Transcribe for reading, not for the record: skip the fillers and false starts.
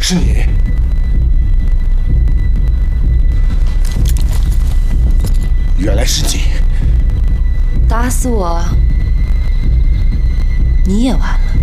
是你。原来是你。 打死我，你也完了。